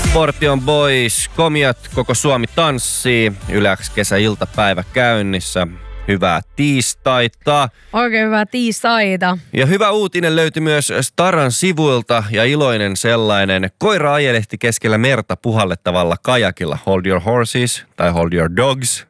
Portion Boys, komiat, koko Suomi tanssii. Yleensä kesäiltapäivä käynnissä. Hyvää tiistaita. Oikein hyvää tiistaita. Ja hyvä uutinen löytyi myös Staran sivuilta ja iloinen sellainen. Koira ajelehti keskellä merta puhallettavalla kajakilla. Hold your horses tai hold your dogs.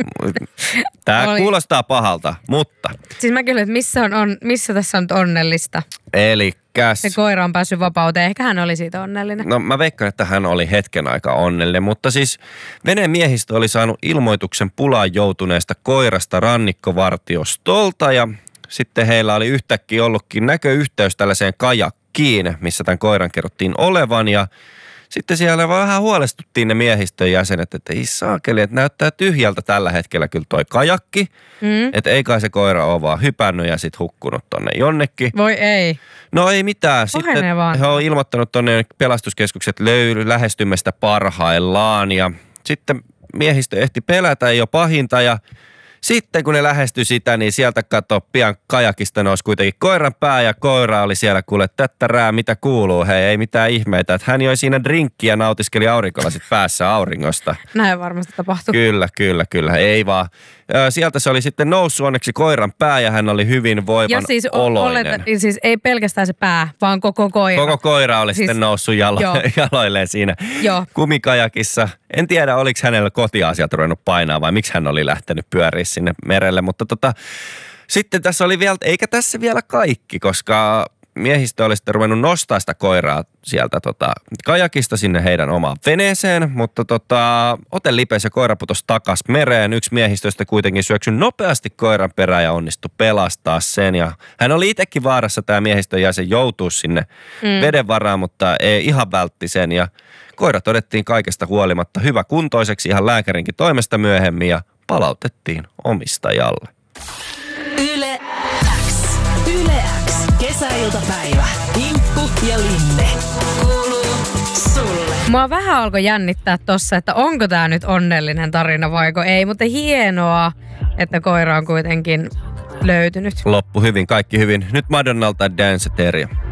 Tää kuulostaa pahalta, mutta... Siis mä kysyin, että missä tässä on onnellista? Elikkäs... Se koira on päässyt vapauteen. Ehkä hän oli siitä onnellinen. No mä veikkaan, että hän oli hetken aikaa onnellinen, mutta siis veneen miehistö oli saanut ilmoituksen pulaan joutuneesta koirasta rannikkovartiostolta ja sitten heillä oli yhtäkkiä ollutkin näköyhteys tällaiseen kajakkiin, missä tämän koiran kerrottiin olevan ja sitten siellä vähän huolestuttiin ne miehistön jäsenet, että ei saakeli, että näyttää tyhjältä tällä hetkellä kyllä toi kajakki. Että ei kai se koira ole vaan hypännyt ja sitten hukkunut tonne jonnekin. Voi ei. No ei mitään. Sitten he on ilmoittanut tonne pelastuskeskukset lähestymästä parhaillaan ja sitten miehistö ehti pelätä jo pahinta ja sitten kun ne lähestyi sitä, niin sieltä pian kajakista nousi kuitenkin koiran pää ja koira oli siellä kuule tättärää, mitä kuuluu. Hei, ei mitään ihmeitä. Että hän joi siinä drinkkiä ja nautiskeli aurinkolasit päässä auringosta. Näin varmasti tapahtui. Kyllä. Ei vaan. Sieltä se oli sitten noussut onneksi koiran pää ja hän oli hyvin voivan siis oloinen. Siis ei pelkästään se pää, vaan koko koira. Koko koira oli sitten noussut jaloilleen siinä kumikajakissa. En tiedä, oliko hänellä kotiasiat ruvennut painaa vai miksi hän oli lähtenyt pyöriä sinne merelle. Mutta sitten tässä oli vielä, eikä tässä vielä kaikki, koska miehistö oli sitten ruvennut nostaa sitä koiraa sieltä kajakista sinne heidän omaan veneeseen, mutta ote lipesi ja koira putosi takas mereen. Yksi miehistöstä kuitenkin syöksyi nopeasti koiran perään ja onnistui pelastaa sen. Ja hän oli itsekin vaarassa, tämä miehistön jäsen joutuu sinne veden varaan, mutta ei ihan vältti sen. Ja koira todettiin kaikesta huolimatta hyvä kuntoiseksi ihan lääkärinkin toimesta myöhemmin ja palautettiin omistajalle. Yle X. Yle X. Kesäiltapäivä. Inkku ja Linne. Kuuluu sulle. Mua vähän alkoi jännittää tossa, että onko tää nyt onnellinen tarina vaiko ei, mutta hienoa, että koira on kuitenkin löytynyt. Loppu hyvin, kaikki hyvin. Nyt Madonnalta Dance Etheria.